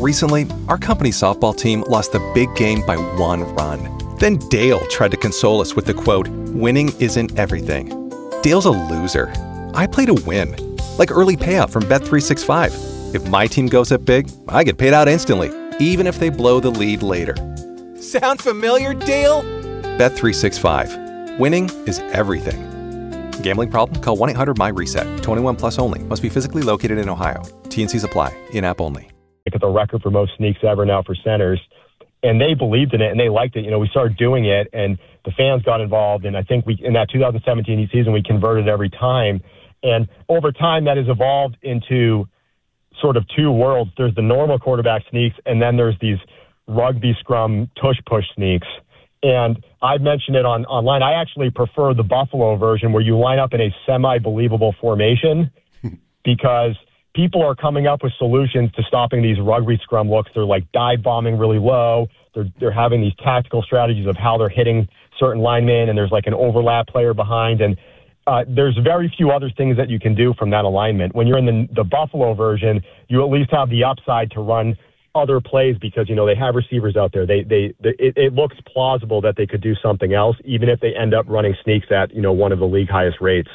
Recently, our company's softball team lost the big game by 1 run. Then Dale tried to console us with the quote, "Winning isn't everything." Dale's a loser. I play to win. Like early payout from Bet365. If my team goes up big, I get paid out instantly, even if they blow the lead later. Sound familiar, Dale? Bet365. Winning is everything. Gambling problem? Call 1-800-MY-RESET. 21 plus only. Must be physically located in Ohio. T&Cs apply. In-app only. At the record for most sneaks ever now for centers. And they believed in it and they liked it. You know, we started doing it and the fans got involved. And I think in that 2017 season, we converted every time. And over time, that has evolved into sort of two worlds. There's the normal quarterback sneaks, and then there's these rugby scrum tush-push sneaks. And I've mentioned it online. I actually prefer the Buffalo version where you line up in a semi-believable formation because people are coming up with solutions to stopping these rugby scrum looks. They're like dive bombing really low. They're having these tactical strategies of how they're hitting certain linemen, and there's like an overlap player behind. And there's very few other things that you can do from that alignment. When you're in the Buffalo version, you at least have the upside to run other plays because, you know, they have receivers out there. It looks plausible that they could do something else, even if they end up running sneaks at, you know, one of the league highest rates.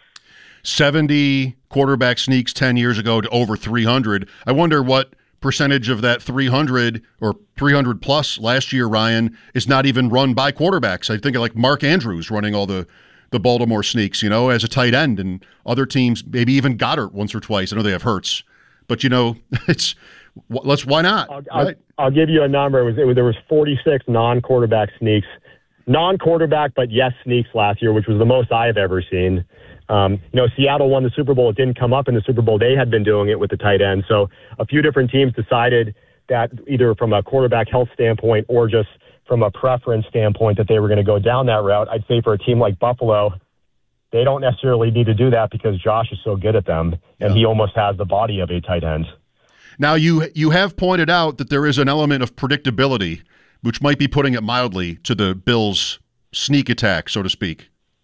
70 quarterback sneaks 10 years ago to over 300. I wonder what percentage of that 300 or 300 plus last year, Ryan, is not even run by quarterbacks. I think like Mark Andrews running all the Baltimore sneaks, you know, as a tight end, and other teams, maybe even Goddard once or twice. I know they have Hurts, but, you know, why not? I'll give you a number. There was 46 non-quarterback sneaks, non-quarterback, but yes, sneaks last year, which was the most I have ever seen. You know, Seattle won the Super Bowl. It didn't come up in the Super Bowl. They had been doing it with the tight end. So a few different teams decided that either from a quarterback health standpoint or just from a preference standpoint that they were going to go down that route. I'd say for a team like Buffalo, they don't necessarily need to do that because Josh is so good at them, and he almost has the body of a tight end. Now, you have pointed out that there is an element of predictability, which might be putting it mildly, to the Bills' sneak attack, so to speak.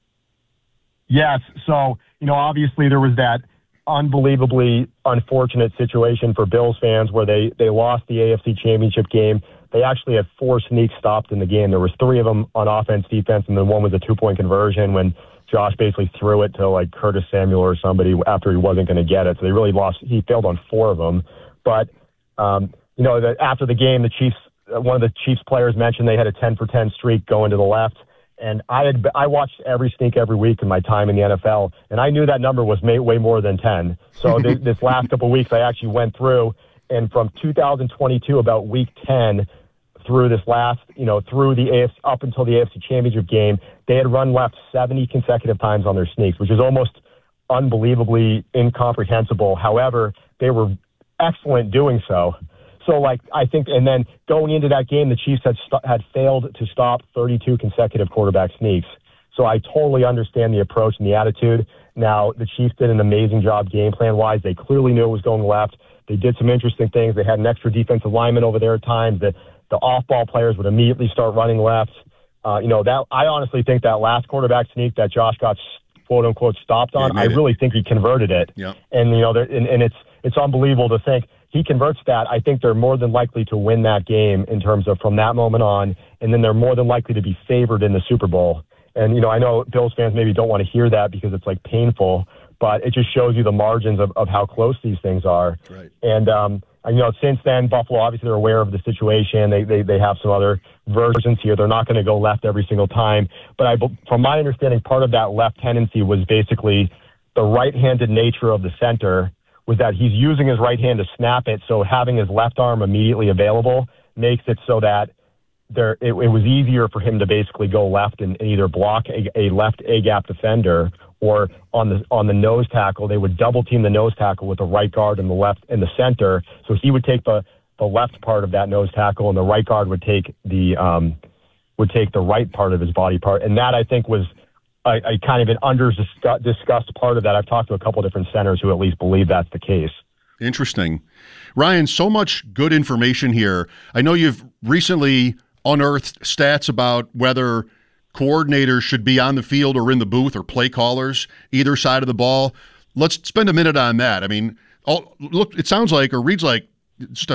Yes. So, you know, obviously there was that unbelievably unfortunate situation for Bills fans where they lost the AFC Championship game. They actually had 4 sneaks stopped in the game. There was 3 of them on offense, defense, and then one was a 2-point conversion when Josh basically threw it to like Curtis Samuel or somebody after he wasn't going to get it. So they really lost. He failed on 4 of them. But, you know, after the game, the Chiefs, one of the Chiefs players mentioned they had a 10-for-10 streak going to the left. And I watched every sneak every week in my time in the NFL, and I knew that number was way more than 10. So this last couple of weeks, I actually went through, and from 2022, about week 10, through this last, you know, through the AFC, up until the AFC Championship game, they had run left 70 consecutive times on their sneaks, which is almost unbelievably incomprehensible. However, they were excellent doing so. So, like, I think, and then going into that game, the Chiefs had failed to stop 32 consecutive quarterback sneaks. So I totally understand the approach and the attitude. Now, the Chiefs did an amazing job game plan-wise. They clearly knew it was going left. They did some interesting things. They had an extra defensive lineman over there at times. The off-ball players would immediately start running left. You know, that I honestly think that last quarterback sneak that Josh got quote-unquote stopped on, I really think he converted it. Yeah. And, you know, and it's unbelievable to think he converts that. I think they're more than likely to win that game in terms of from that moment on, and then they're more than likely to be favored in the Super Bowl. And, you know, I know Bills fans maybe don't want to hear that because it's like painful, but it just shows you the margins of how close these things are. Right. And, you know, since then, Buffalo, obviously they're aware of the situation. They have some other versions here. They're not going to go left every single time. But from my understanding, part of that left tendency was basically the right-handed nature of the center was that he's using his right hand to snap it, so having his left arm immediately available makes it so that it was easier for him to basically go left and either block a left A-gap defender, or on the nose tackle, they would double team the nose tackle with the right guard and the left and the center. So he would take the left part of that nose tackle, and the right guard would take the right part of his body part. And that, I think, was a kind of an under-discussed part of that. I've talked to a couple of different centers who at least believe that's the case. Interesting. Ryan, so much good information here. I know you've recently unearthed stats about whether coordinators should be on the field or in the booth, or play callers, either side of the ball. Let's spend a minute on that. I mean, look, it sounds like, or reads like, just